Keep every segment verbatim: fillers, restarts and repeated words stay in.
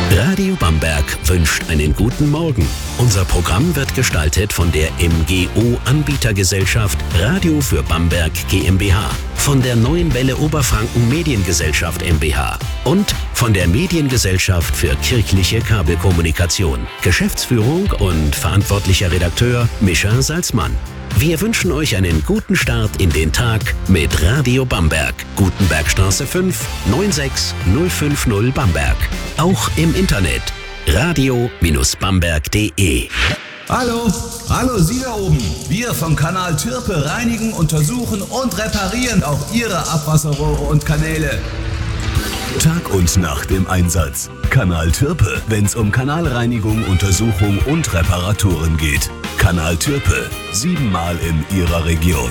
Radio Bamberg wünscht einen guten Morgen. Unser Programm wird gestaltet von der M G O-Anbietergesellschaft Radio für Bamberg GmbH, von der Neuen Welle Oberfranken Mediengesellschaft MbH und von der Mediengesellschaft für kirchliche Kabelkommunikation. Geschäftsführung und verantwortlicher Redakteur Mischa Salzmann. Wir wünschen euch einen guten Start in den Tag mit Radio Bamberg. Gutenbergstraße fünf, neun sechs null fünf null Bamberg. Auch im Internet radio Bamberg punkt de. Hallo, hallo Sie da oben. Wir vom Kanal Türpe reinigen, untersuchen und reparieren auch Ihre Abwasserrohre und Kanäle. Tag und Nacht im Einsatz. Kanal Türpe, wenn's um Kanalreinigung, Untersuchung und Reparaturen geht. Kanal Türpe, siebenmal in Ihrer Region.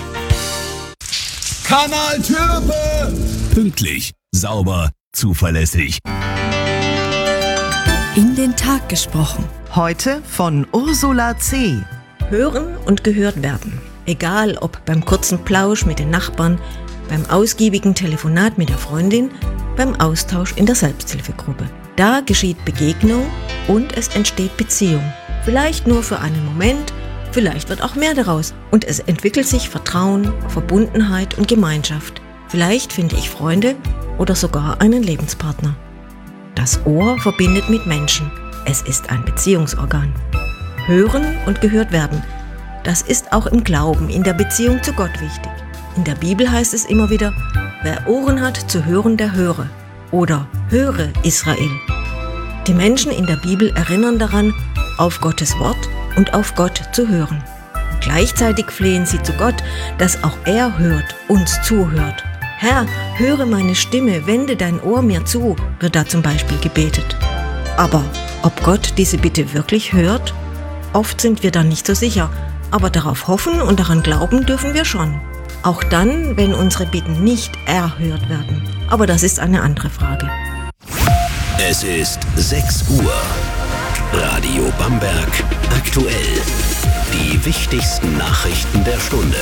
Kanal Türpe! Pünktlich, sauber, zuverlässig. In den Tag gesprochen. Heute von Ursula C. Hören und gehört werden. Egal ob beim kurzen Plausch mit den Nachbarn, beim ausgiebigen Telefonat mit der Freundin, beim Austausch in der Selbsthilfegruppe. Da geschieht Begegnung und es entsteht Beziehung. Vielleicht nur für einen Moment, vielleicht wird auch mehr daraus. Und es entwickelt sich Vertrauen, Verbundenheit und Gemeinschaft. Vielleicht finde ich Freunde oder sogar einen Lebenspartner. Das Ohr verbindet mit Menschen. Es ist ein Beziehungsorgan. Hören und gehört werden. Das ist auch im Glauben, in der Beziehung zu Gott wichtig. In der Bibel heißt es immer wieder, wer Ohren hat zu hören, der höre. Oder höre Israel. Die Menschen in der Bibel erinnern daran, auf Gottes Wort und auf Gott zu hören. Gleichzeitig flehen sie zu Gott, dass auch er hört, uns zuhört. Herr, höre meine Stimme, wende dein Ohr mir zu, wird da zum Beispiel gebetet. Aber ob Gott diese Bitte wirklich hört? Oft sind wir dann nicht so sicher, aber darauf hoffen und daran glauben dürfen wir schon. Auch dann, wenn unsere Bitten nicht erhört werden. Aber das ist eine andere Frage. Es ist sechs Uhr. Radio Bamberg aktuell. Die wichtigsten Nachrichten der Stunde.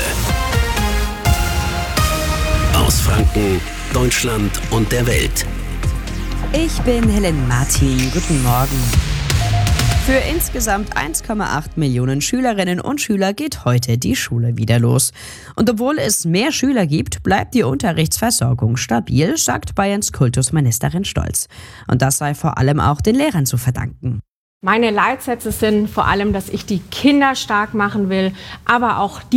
Aus Franken, Deutschland und der Welt. Ich bin Helen Martin. Guten Morgen. Für insgesamt eins Komma acht Millionen Schülerinnen und Schüler geht heute die Schule wieder los. Und obwohl es mehr Schüler gibt, bleibt die Unterrichtsversorgung stabil, sagt Bayerns Kultusministerin Stolz. Und das sei vor allem auch den Lehrern zu verdanken. Meine Leitsätze sind vor allem, dass ich die Kinder stark machen will, aber auch die